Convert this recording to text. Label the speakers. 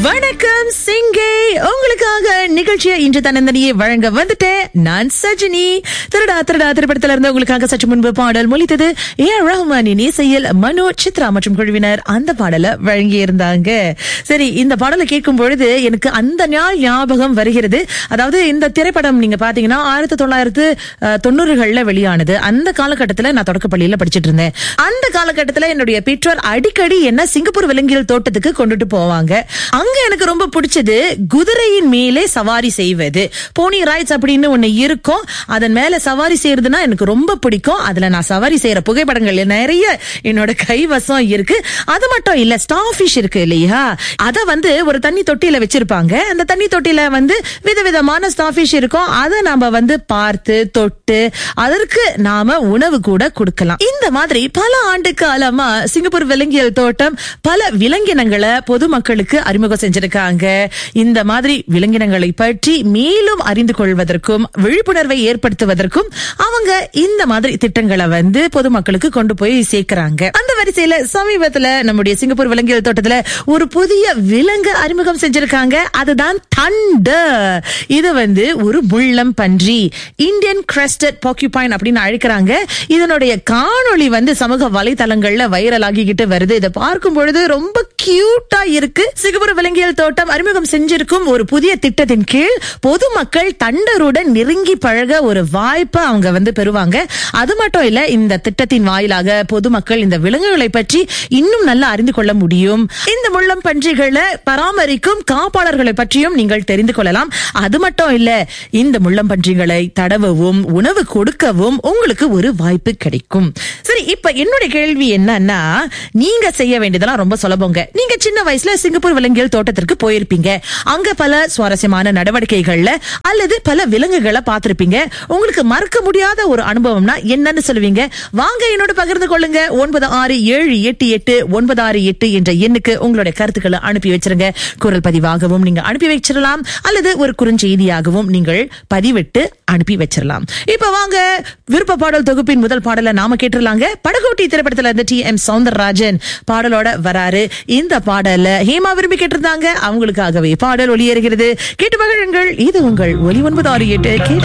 Speaker 1: வணக்கம் சிங்கே, உங்களுக்காக நிகழ்ச்சியை இன்று தன்னந்தனியே வழங்க வந்துட்டேன். நான் சஜினி. திருடா திருடா திரைப்படத்துல இருந்து உங்களுக்காக சற்று முன்பு பாடல் மொழித்தது ஏ.ஆர். ரஹ்மானின் இசையில் மனோ, சித்ரா மற்றும் குழுவினர் அந்த பாடலை வழங்கி இருந்தாங்க. சரி, இந்த பாடலை கேட்கும் பொழுது எனக்கு அந்த நாள் ஞாபகம் வருகிறது. அதாவது இந்த திரைப்படம் நீங்க பாத்தீங்கன்னா 1990களில் வெளியானது. அந்த காலகட்டத்துல நான் தொடக்கப்பள்ளியில படிச்சிட்டு இருந்தேன். அந்த காலகட்டத்துல என்னுடைய பெற்றோர் அடிக்கடி என்ன சிங்கப்பூர் விலங்கியல் தோட்டத்துக்கு கொண்டுட்டு போவாங்க. அங்க எனக்கு ரொம்ப பிடிச்சது குதிரையின் மேலே சவாரி செய்வது. போனி ரைட்ஸ் அப்படின்னு ஒண்ணு இருக்கும். அதன் மேல சவாரி செய்யறதுன்னா எனக்கு ரொம்ப பிடிக்கும். அதுல நான் சவாரி செய்யற புகைப்படங்கள் நிறைய என்னோட கைவசம் இருக்கு. அது மட்டும் இல்ல, ஸ்டார் ஃபிஷ் இருக்கு இல்லையா, அத ஒரு தண்ணி தொட்டியில வச்சிருப்பாங்க. அந்த தண்ணி தொட்டியில விதவிதமான ஸ்டார் ஃபிஷ் இருக்கும். அதை நாம பார்த்து தொட்டு அதற்கு நாம உணவு கூட கொடுக்கலாம். இந்த மாதிரி பல ஆண்டு காலமா சிங்கப்பூர் விலங்கியல் தோட்டம் பல விலங்கினங்களை பொதுமக்களுக்கு அறிமுகம் செஞ்சிருக்காங்க. இந்த மாதிரி விலங்கினங்களை பற்றி மேலும் அறிந்து கொள்வதற்கும் விழிப்புணர்வை ஏற்படுத்துவதற்கும் அவங்க இந்த மாதிரி திட்டங்களை பொதுமக்களுக்கு கொண்டு போய் சேர்க்கிறாங்க. அந்த வரிசையில சமீபத்துல நம்முடைய சிங்கப்பூர் விலங்கியல் தோட்டத்துல ஒரு புதிய விலங்கு அறிமுகம் செஞ்சிருக்காங்க. அதுதான் தண்டர். இது ஒரு முள்ளம் பன்றி, இந்தியன் கிரெஸ்டட் போர்க்யூபைன் அப்படின்னு அழைக்கிறாங்க. இதனுடைய காணொளி சமூக வலைதளங்கள்ல வைரல் ஆகிக்கிட்டு வருது. இதை பார்க்கும் பொழுது ரொம்ப கியூட்டா இருக்கு. சிங்கப்பூர் விலங்கியல் தோட்டம் அறிமுகம் செஞ்சிருக்கும் ஒரு புதிய திட்டத்தின் கீழ் பொதுமக்கள் தண்டருடன் நெருங்கி பழக ஒரு வாய்ப்பை அவங்க பெறுவாங்க. அது மட்டும் இல்ல, இந்த திட்டத்தின் வாயிலாக பொதுமக்கள் இந்த விலங்குகளை பற்றி இன்னும் நல்லா அறிந்து கொள்ள முடியும். இந்த முள்ளம் பன்றிகளை பராமரிக்கும் காப்பாளர்களை பற்றியும் நீங்கள் தெரிந்து கொள்ளலாம். அது மட்டும் இல்ல, இந்த முள்ளம் பன்றிகளை தடவவும் உணவு கொடுக்கவும் உங்களுக்கு ஒரு வாய்ப்பு கிடைக்கும். சரி, இப்ப என்னுடைய கேள்வி என்னன்னா, நீங்க செய்ய வேண்டியதெல்லாம் ரொம்ப சுலபங்க. நீங்க சின்ன வயசுல சிங்கப்பூர் விலங்கியல் தோட்டத்திற்கு போயிருப்பீங்க. அங்க பல சுவாரஸ்யமான நடவடிக்கைகள்ல அல்லது பல விலங்குகளை பார்த்திருப்பீங்க. உங்களுக்கு மறக்க முடியாத ஒரு அனுபவம்னா என்னன்னு சொல்லுவீங்க? வாங்க என்னோட பகிர்ந்து கொள்ளுங்க. 96788968 என்ற எண்ணுக்கு உங்களுடைய கருத்துக்களை அனுப்பி வச்சிருங்க. குரல் பதிவாகவும் நீங்க அனுப்பி வச்சிடலாம், அல்லது ஒரு குறுஞ்செய்தியாகவும் நீங்கள் பதிவிட்டு அனுப்பி வச்சிடலாம். இப்ப வாங்க விருப்ப பாடல் தொகுப்பின் முதல் பாடலை நாம கேட்டுலாங்க. படகோட்டி திரைப்படத்துல இருந்து டி.எம். சௌந்தரராஜன் பாடலோட வராரு. இந்த பாடல ஹேமா விரும்பி கேட்டிருந்தாங்க. அவங்களுக்காகவே பாடல் ஒளியேறுகிறது. கேட்டு மகிழுங்கள். இது உங்கள் ஒலி 968.